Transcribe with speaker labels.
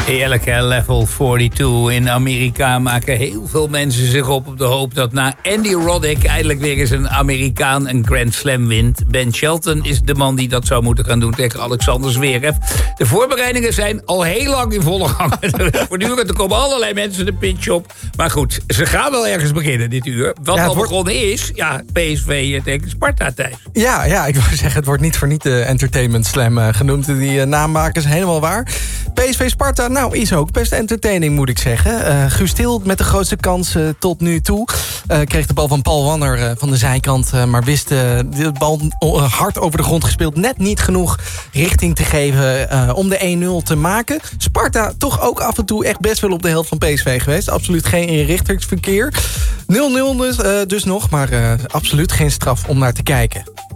Speaker 1: Heerlijk, hè? Level 42. In Amerika maken heel veel mensen zich op de hoop dat na Andy Roddick eindelijk weer eens een Amerikaan een Grand Slam wint. Ben Shelton is de man die dat zou moeten gaan doen tegen Alexander Zverev. De voorbereidingen zijn al heel lang in volle gang. Voortdurend, er komen allerlei mensen de pitch op. Maar goed, ze gaan wel ergens beginnen dit uur. Wat al begonnen is, PSV tegen Sparta, Thijs.
Speaker 2: Ja, ik wil zeggen, het wordt niet voor niet de Entertainment Slam genoemd. Die naammaken is helemaal waar. PSV Sparta, nou, is ook best entertaining, moet ik zeggen. Guus Til met de grootste kans tot nu toe. Kreeg de bal van Paul Wanner van de zijkant. Maar wist de bal hard over de grond gespeeld. Net niet genoeg richting te geven om de 1-0 te maken. Sparta toch ook af en toe echt best wel op de helft van PSV geweest. Absoluut geen inrichtingsverkeer. 0-0 dus nog, maar absoluut geen straf om naar te kijken.